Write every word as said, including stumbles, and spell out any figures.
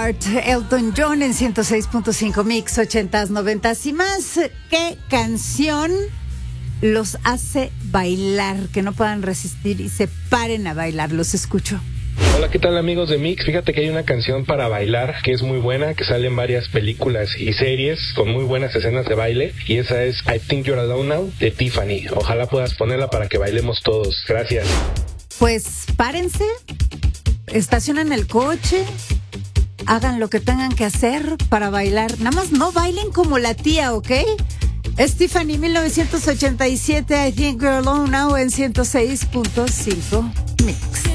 Heart, Elton John en ciento seis punto cinco Mix, ochentas, noventas y más. ¿Qué canción los hace bailar, que no puedan resistir y se paren a bailar? Los escucho. Hola, ¿qué tal amigos de Mix? Fíjate que hay una canción para bailar que es muy buena, que sale en varias películas y series con muy buenas escenas de baile, y esa es I Think You're Alone Now de Tiffany. Ojalá puedas ponerla para que bailemos todos. Gracias. Pues párense, estacionen el coche, hagan lo que tengan que hacer para bailar. Nada más no bailen como la tía, ¿ok? Es Tiffany, mil novecientos ochenta y siete, I Think You're Alone Now en ciento seis punto cinco Mix.